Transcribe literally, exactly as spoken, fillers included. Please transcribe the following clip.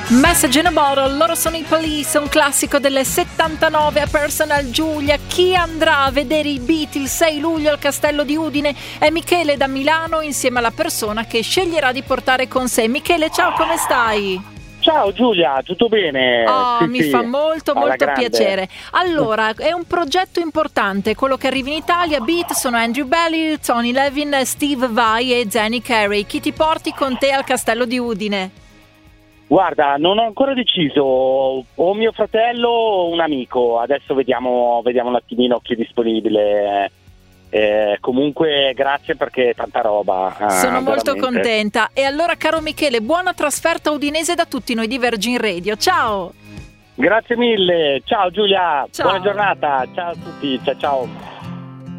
Message in a Bottle, loro sono i Police, un classico delle settantanove a Personal Giulia. Chi andrà a vedere i Beat il sei luglio al Castello di Udine è Michele da Milano, insieme alla persona che sceglierà di portare con sé. Michele, ciao, come stai? Ciao Giulia, tutto bene? Oh, sì, mi sì. fa molto Alla molto grande. piacere. Allora, è un progetto importante quello che arriva in Italia. Beat sono Andrew Belly, Tony Levin, Steve Vai e Jenny Carey. Chi ti porti con te al Castello di Udine? Guarda, non ho ancora deciso, o mio fratello o un amico, adesso vediamo, vediamo un attimino chi è disponibile. Eh, comunque grazie perché è tanta roba. Sono eh, molto veramente. contenta. E allora, caro Michele, buona trasferta udinese da tutti noi di Virgin Radio. Ciao! Grazie mille, ciao Giulia, Ciao. buona giornata, ciao a tutti, ciao ciao.